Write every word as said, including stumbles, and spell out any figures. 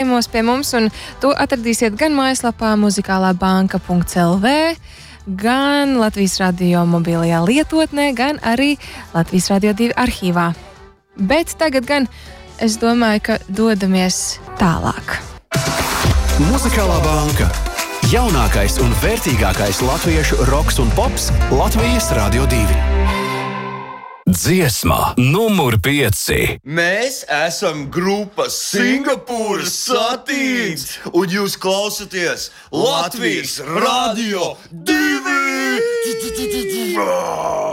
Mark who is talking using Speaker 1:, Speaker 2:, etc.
Speaker 1: ciemos pie mums, un to atradīsiet gan mājaslapā muzikālā banka punkts el vē, gan Latvijas radio mobilajā lietotnē, gan arī Latvijas radio divi arhīvā. Bet tagad gan es domāju, ka dodamies tālāk.
Speaker 2: Muzikālā banka. Jaunākais un vērtīgākais latviešu roks un pops Latvijas radio divi. Dziesma numur pieci.
Speaker 3: Mēs esam grupa Singapūras satīns, un jūs klausaties Latvijas radio divi.